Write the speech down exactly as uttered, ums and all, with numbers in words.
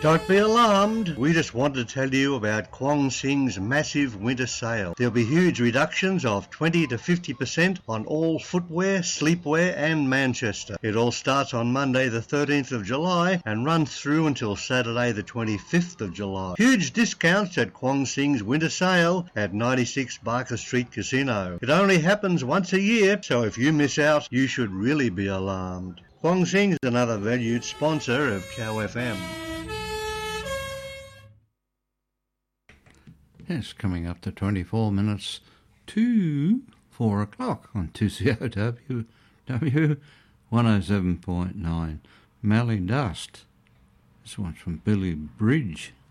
Don't be alarmed. We just want to tell you about Kwong Sing's massive winter sale. There'll be huge reductions of twenty to fifty percent on all footwear, sleepwear and Manchester. It all starts on Monday the thirteenth of July and runs through until Saturday the twenty-fifth of July. Huge discounts at Kwong Sing's winter sale at ninety-six Barker Street Casino. It only happens once a year, so if you miss out, you should really be alarmed. Kwong Sing's another valued sponsor of Cow F M. It's coming up to twenty-four minutes to four o'clock on two C O W W one oh seven point nine. Mallee Dust. This one's from Billy Bridge.